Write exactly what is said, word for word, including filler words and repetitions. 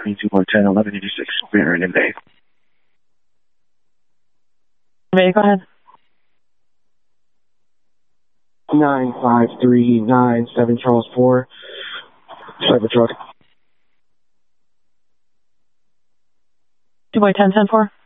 two one ten eleven eighty-six. We're in Bay. May, go ahead. nine five three nine seven Charles four. Cybertruck. two by ten ten four.